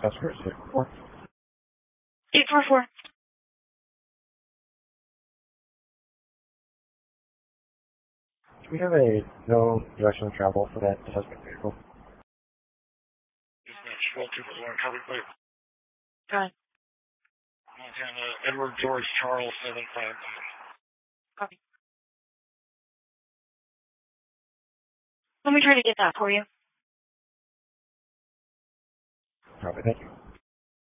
Customer 644. 844. Do we have a no direction of travel for that suspect vehicle? Dispatch 1221, copy plate. Go ahead. Montana, Edward George Charles 759. Copy. Let me try to get that for you. Copy, thank you.